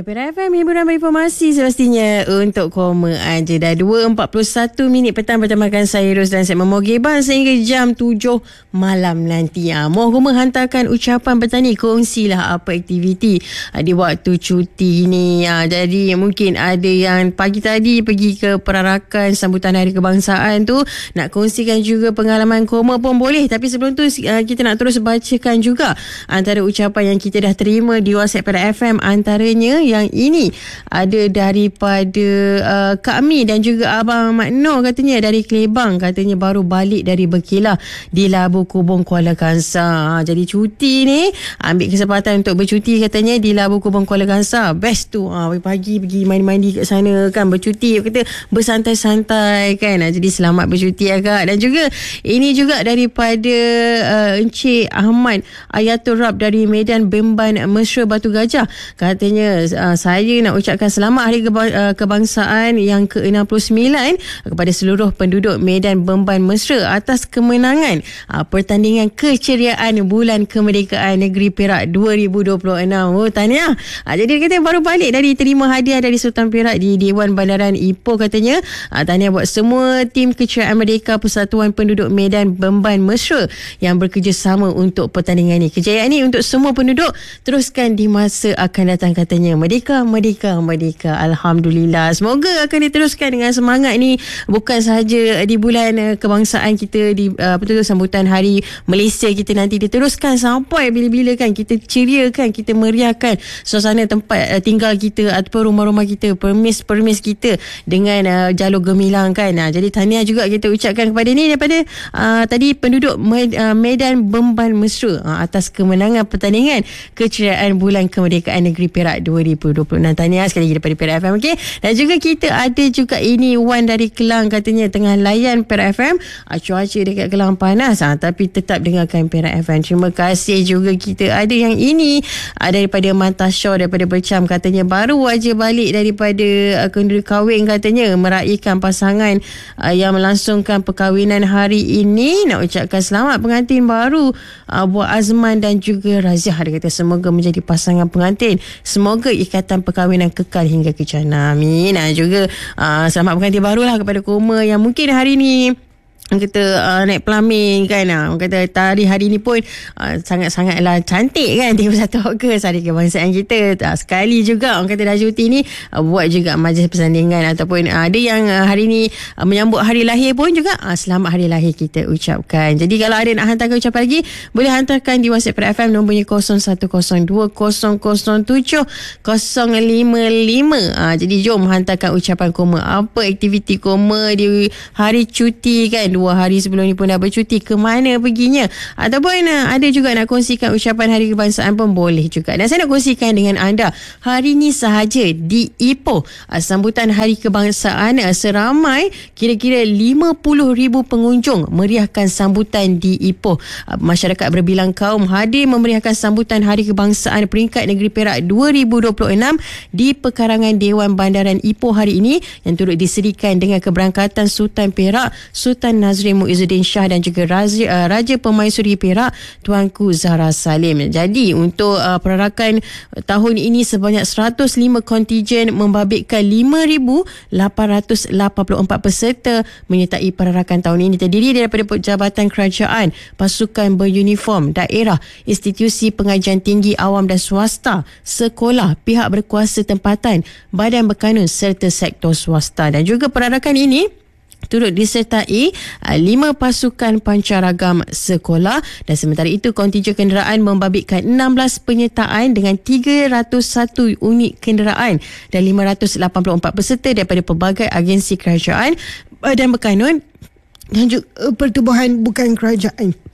Daripada FM, hiburan berinformasi semestinya untuk koma aja. Dah 2.41 petang bertemakan saya Ros dan segmen Mogeban sehingga jam 7 malam nanti. Mohon koma hantarkan ucapan petani, kongsilah apa aktiviti di waktu cuti ni. Jadi mungkin ada yang pagi tadi pergi ke perarakan sambutan Hari Kebangsaan tu, nak kongsikan juga pengalaman koma pun boleh. Tapi sebelum tu kita nak terus bacakan juga antara ucapan yang kita dah terima di WhatsApp pada FM. Antaranya yang ini ada daripada Kak Mi dan juga Abang Mak Noh, katanya dari Kelebang, katanya baru balik dari berkelah di Labu Kubung Kuala Kangsar. Jadi cuti ni ambil kesempatan untuk bercuti katanya di Labu Kubung Kuala Kangsar. Best tu, pagi pergi mandi-mandi kat sana kan, bercuti, kata bersantai-santai kan. Jadi selamat bercuti agak. Dan juga ini juga daripada Encik Ahmad Ayatul Rab dari Medan Bemban Mesra Batu Gajah, katanya saya nak ucapkan selamat Hari Kebangsaan yang ke-69 kepada seluruh penduduk Medan Bemban Mesra atas kemenangan pertandingan keceriaan Bulan Kemerdekaan Negeri Perak 2026. Tahniah. Jadi dia kata baru balik dari terima hadiah dari Sultan Perak di Dewan Bandaran Ipoh, katanya tahniah buat semua tim keceriaan Merdeka Persatuan Penduduk Medan Bemban Mesra yang bekerjasama untuk pertandingan ini. Kejayaan ini untuk semua penduduk, teruskan di masa akan datang, katanya. Merdeka, merdeka, merdeka. Alhamdulillah. Semoga akan diteruskan dengan semangat ni, bukan sahaja di bulan kebangsaan kita, di betul-betul sambutan Hari Malaysia kita nanti diteruskan sampai bila-bila kan, kita ceriakan, kita meriahkan suasana tempat tinggal kita ataupun rumah-rumah kita, permis-permis kita dengan jalur gemilang kan. Jadi tahniah juga kita ucapkan kepada ni daripada tadi penduduk Medan Bemban Mesra atas kemenangan pertandingan keceriaan Bulan Kemerdekaan Negeri Perak 2026. Tahniah sekali lagi daripada Perak FM. Okay? Dan juga kita ada juga ini Wan dari Kelang, katanya tengah layan Perak FM. Cuaca dekat Kelang panas tapi tetap dengarkan Perak FM. Terima kasih juga. Kita ada yang ini daripada Mantasya daripada Bercam, katanya baru aja balik daripada kenduri kahwin, katanya meraihkan pasangan yang melangsungkan perkahwinan hari ini. Nak ucapkan selamat pengantin baru buat Azman dan juga Raziah. Dia kata semoga menjadi pasangan pengantin, semoga ikatan perkahwinan kekal hingga ke jannah. Amin. Juga selamat pengantin barulah kepada Koma yang mungkin hari ni kata naik pelamin kan. Kata hari ni pun sangat-sangatlah cantik kan, 31 Ogos Hari Kebangsaan kita. Sekali juga orang kata dah cuti ni buat juga majlis persandingan ataupun ada yang hari ni menyambut hari lahir pun juga selamat hari lahir kita ucapkan. Jadi kalau ada nak hantarkan ucapan lagi, boleh hantarkan di WhatsApp FM, nombornya 0102-007-055. Jadi jom hantarkan ucapan Koma, apa aktiviti Koma di hari cuti kan. 2 hari sebelum ni pun dah bercuti, ke mana perginya, ataupun ada juga nak kongsikan ucapan Hari Kebangsaan pun boleh juga. Dan saya nak kongsikan dengan anda, hari ni sahaja di Ipoh sambutan Hari Kebangsaan seramai kira-kira 50,000 pengunjung meriahkan sambutan di Ipoh. Masyarakat berbilang kaum hadir memeriahkan sambutan Hari Kebangsaan peringkat Negeri Perak 2026 di pekarangan Dewan Bandaran Ipoh hari ini, yang turut disediakan dengan keberangkatan Sultan Perak Sultan Nazrin Muizzuddin Shah dan juga Raja Permaisuri Perak Tuanku Zahra Salim. Jadi untuk perarakan tahun ini sebanyak 105 kontijen membabitkan 5,884 peserta menyertai perarakan tahun ini. Terdiri daripada Jabatan Kerajaan, pasukan beruniform, daerah, institusi pengajian tinggi awam dan swasta, sekolah, pihak berkuasa tempatan, badan berkanun serta sektor swasta. Dan juga perarakan ini turut disertai 5 pasukan pancaragam sekolah. Dan sementara itu kontijen kenderaan membabitkan 16 penyertaan dengan 301 unit kenderaan dan 584 peserta daripada pelbagai agensi kerajaan, badan berkanun dan juga pertubuhan bukan kerajaan.